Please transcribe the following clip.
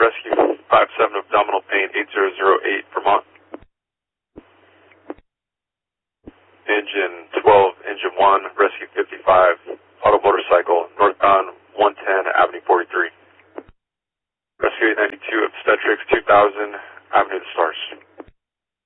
Rescue 57 abdominal pain 8008 Vermont. Engine 12, Engine 1, Rescue 55, auto motorcycle, northbound 110 Avenue 43. Rescue 892, Obstetrics 2000, Avenue of the Stars.